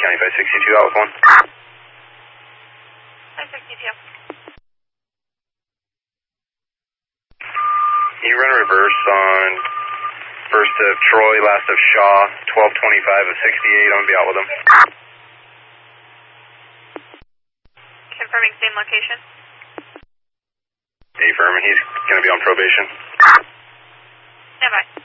County 562 out with 1. 562. You run reverse on first of Troy, last of Shaw, 1225 of 68. I'm going to be out with him. Confirming same location. Affirm, he's going to be on probation. Stand by.